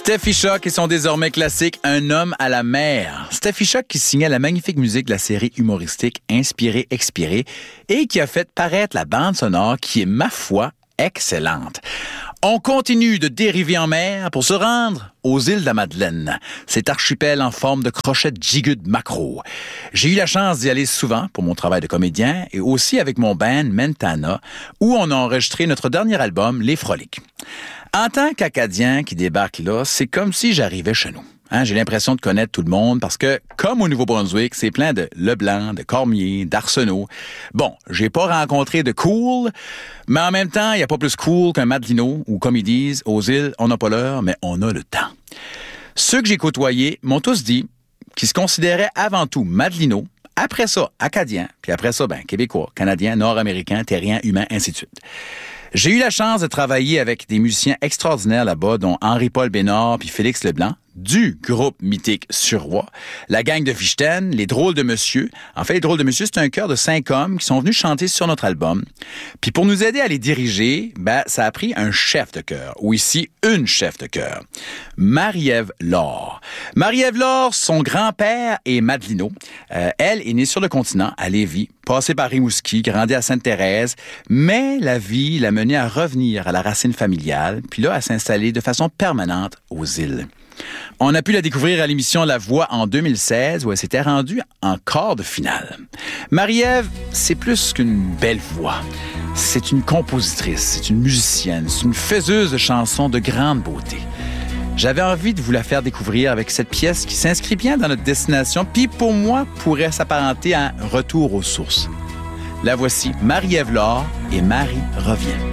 Steffi Choc et son désormais classique « Un homme à la mer ». Steffi Choc qui signait la magnifique musique de la série humoristique Inspiré, Expiré et qui a fait paraître la bande sonore qui est, ma foi, excellente. On continue de dériver en mer pour se rendre aux îles de la Madeleine, cet archipel en forme de crochet de gigude maquereau. J'ai eu la chance d'y aller souvent pour mon travail de comédien et aussi avec mon band Mentana, où on a enregistré notre dernier album, Les Froliques. En tant qu'Acadien qui débarque là, c'est comme si j'arrivais chez nous. J'ai l'impression de connaître tout le monde parce que, comme au Nouveau-Brunswick, c'est plein de Leblanc, de Cormier, d'Arsenault. Bon, j'ai pas rencontré de cool, mais en même temps, il n'y a pas plus cool qu'un Madelino, ou comme ils disent, aux îles, on n'a pas l'heure, mais on a le temps. Ceux que j'ai côtoyés m'ont tous dit qu'ils se considéraient avant tout Madelino, après ça, Acadiens, puis après ça, Québécois, Canadiens, Nord-Américains, Terriens, Humains, ainsi de suite. J'ai eu la chance de travailler avec des musiciens extraordinaires là-bas, dont Henri-Paul Bénard puis Félix Leblanc, du groupe mythique Surroi, la gang de Fichten, les Drôles de Monsieur. En fait, les Drôles de Monsieur, c'est un chœur de 5 hommes qui sont venus chanter sur notre album. Puis pour nous aider à les diriger, ça a pris un chef de chœur, ou ici, une chef de chœur, Marie-Ève Laure. Marie-Ève Laure, son grand-père est Madelino. Elle est née sur le continent, à Lévis, passée par Rimouski, grandie à Sainte-Thérèse, mais la vie l'a menée à revenir à la racine familiale, puis là, à s'installer de façon permanente aux îles. On a pu la découvrir à l'émission La Voix en 2016, où elle s'était rendue en quart de finale. Marie-Ève, c'est plus qu'une belle voix. C'est une compositrice, c'est une musicienne, c'est une faiseuse de chansons de grande beauté. J'avais envie de vous la faire découvrir avec cette pièce qui s'inscrit bien dans notre destination, puis pour moi, pourrait s'apparenter à un retour aux sources. La voici, Marie-Ève Laure et Marie revient.